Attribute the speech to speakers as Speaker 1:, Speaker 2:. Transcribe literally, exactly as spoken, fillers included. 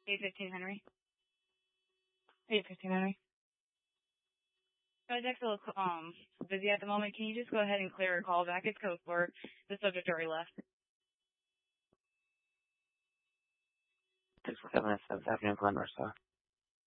Speaker 1: eight fifteen Henry. eight fifteen Henry. My deck's a little um, busy at the moment. Can you just go ahead and clear a call back? It's code for the subject already left.
Speaker 2: six four seven, seventh Avenue, Glen Rosa.